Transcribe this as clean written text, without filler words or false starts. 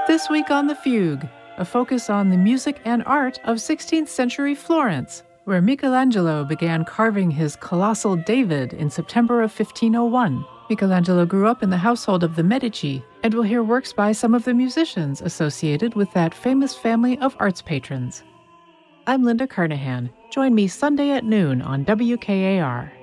This week on The Fugue, a focus on the music and art of 16th century Florence, where Michelangelo began carving his colossal David in September of 1501. Michelangelo grew up in the household of the Medici, and we'll hear works by some of the musicians associated with that famous family of arts patrons. I'm Linda Carnahan. Join me Sunday at noon on WKAR.